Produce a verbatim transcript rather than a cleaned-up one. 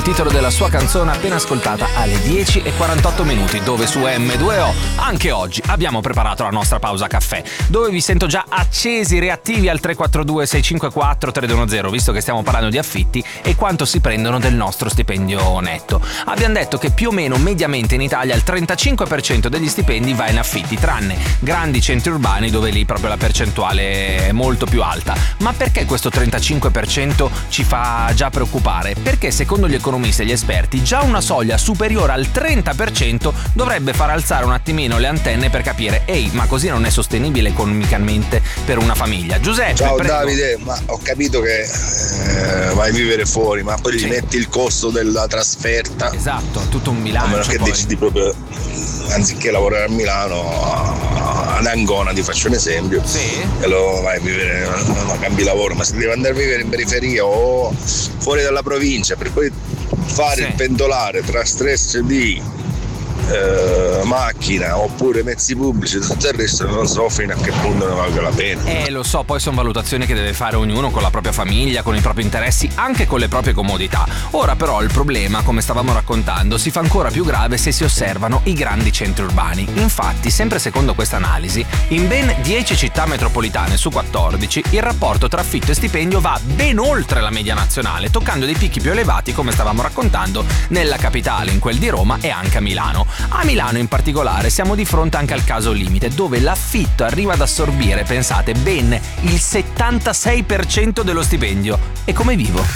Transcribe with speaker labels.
Speaker 1: Titolo della sua canzone appena ascoltata alle dieci e quarantotto minuti, dove su emme due o anche oggi abbiamo preparato la nostra pausa caffè, dove vi sento già accesi, reattivi al tre quattro due sei cinque quattro tre due uno zero, visto che stiamo parlando di affitti e quanto si prendono del nostro stipendio netto. Abbiamo detto che più o meno mediamente in Italia il trentacinque per cento degli stipendi va in affitti, tranne grandi centri urbani dove lì proprio la percentuale è molto più alta. Ma perché questo trentacinque per cento ci fa già preoccupare? Perché secondo gli economisti e gli esperti già una soglia superiore al trenta per cento dovrebbe far alzare un attimino le antenne per capire ehi, ma così non è sostenibile economicamente per una famiglia. Giuseppe,
Speaker 2: ciao
Speaker 1: prego.
Speaker 2: Davide, ma ho capito che eh, vai a vivere fuori, ma poi sì, rimetti il costo della trasferta.
Speaker 1: Esatto, tutto un bilancio.
Speaker 2: A meno che
Speaker 1: poi
Speaker 2: decidi proprio, anziché lavorare a Milano, ad Ancona, ti faccio un esempio,
Speaker 1: sì,
Speaker 2: e lo vai a vivere, ma cambi lavoro, ma se devi andare a vivere in periferia o fuori dalla provincia per poi fare sì, il pendolare tra stress di eh, macchina oppure mezzi pubblici, tutto il resto non so fino a che punto ne valga la pena.
Speaker 1: Eh lo so, poi sono valutazioni che deve fare ognuno con la propria famiglia, con i propri interessi, anche con le proprie comodità. Ora però il problema, come stavamo raccontando, si fa ancora più grave se si osservano i grandi centri urbani. Infatti, sempre secondo questa analisi, in ben dieci città metropolitane su quattordici il rapporto tra affitto e stipendio va ben oltre la media nazionale, toccando dei picchi più elevati, come stavamo raccontando, nella capitale, in quel di Roma e anche a Milano. A Milano in particolare siamo di fronte anche al caso limite, dove l'affitto arriva ad assorbire, pensate, ben il settantasei per cento dello stipendio. E come vivo?